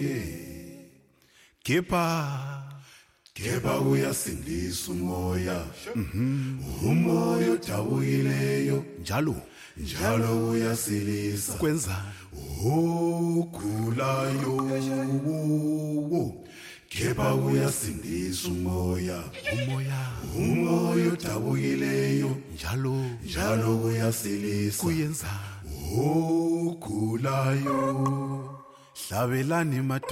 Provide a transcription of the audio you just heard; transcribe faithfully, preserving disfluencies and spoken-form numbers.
konke kepha kepha uyasindisa umoya umoya odabukileyo njalo njalo uyasilisa kwenza ogulayo kepha uyasindisa umoya umoya umoya odabukileyo njalo njalo uyasilisa kuyenza ogulayo hlabelani